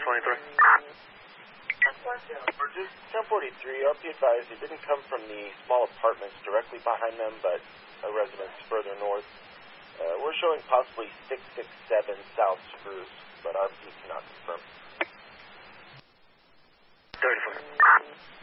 For just 1043, RP advised it didn't come from the small apartments directly behind them, but a residence further north. We're showing possibly 667 South Spruce, but RP cannot confirm. 34.